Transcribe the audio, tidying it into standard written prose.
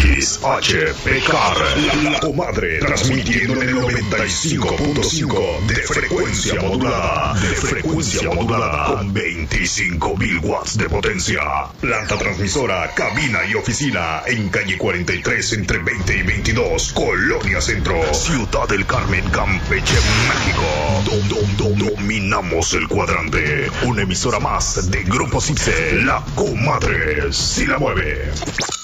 XHPK, la comadre, transmitiendo en el 95.5 de frecuencia modulada, con 25.000 watts de potencia. Planta transmisora, cabina y oficina en calle 43 entre 20 y 22, Colonia Centro, Ciudad del Carmen, Campeche, México. Dominamos el cuadrante. Una emisora más de Grupo Cipse, la comadre, si la mueve.